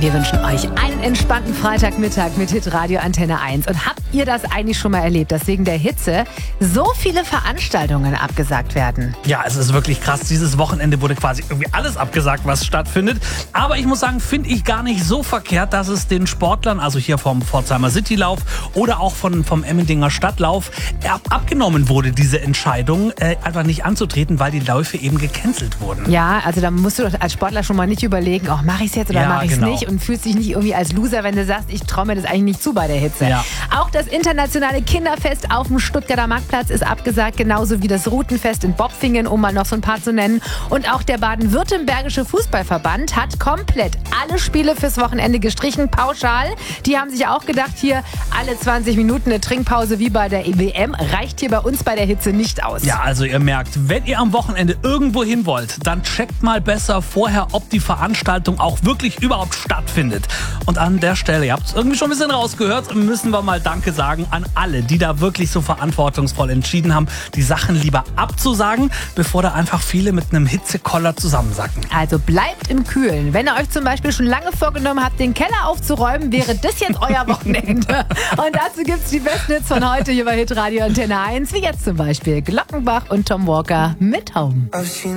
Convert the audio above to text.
Wir wünschen euch einen entspannten Freitagmittag mit Hitradio Antenne 1. Und habt ihr das eigentlich schon mal erlebt, dass wegen der Hitze so viele Veranstaltungen abgesagt werden? Ja, es ist wirklich krass. Dieses Wochenende wurde quasi irgendwie alles abgesagt, was stattfindet. Aber ich muss sagen, finde ich gar nicht so verkehrt, dass es den Sportlern, also hier vom Pforzheimer Citylauf oder auch vom Emmendinger Stadtlauf, abgenommen wurde, diese Entscheidung, einfach nicht anzutreten, weil die Läufe eben gecancelt wurden. Ja, also da musst du doch als Sportler schon mal nicht überlegen, mache ich es jetzt oder mache ich es nicht, und fühlst dich nicht irgendwie als Loser, wenn du sagst, ich traue mir das eigentlich nicht zu bei der Hitze. Ja. Auch das internationale Kinderfest auf dem Stuttgarter Marktplatz ist abgesagt, genauso wie das Routenfest in Bopfingen, um mal noch so ein paar zu nennen. Und auch der baden-württembergische Fußballverband hat komplett alle Spiele fürs Wochenende gestrichen, pauschal. Die haben sich auch gedacht, hier alle 20 Minuten eine Trinkpause wie bei der WM reicht hier bei uns bei der Hitze nicht aus. Ja, also ihr merkt, wenn ihr am Wochenende irgendwo hin wollt, dann checkt mal besser vorher, ob die Veranstaltung auch wirklich überhaupt stattfindet. Und an der Stelle, ihr habt es irgendwie schon ein bisschen rausgehört, müssen wir mal Danke sagen an alle, die da wirklich so verantwortungsvoll entschieden haben, die Sachen lieber abzusagen, bevor da einfach viele mit einem Hitzekoller zusammensacken. Also bleibt im Kühlen. Wenn ihr euch zum Beispiel schon lange vorgenommen habt, den Keller aufzuräumen, wäre das jetzt euer Wochenende. Und dazu gibt's die besten Hits von heute hier bei Hitradio Antenne 1, wie jetzt zum Beispiel Glockenbach und Tom Walker mit Home.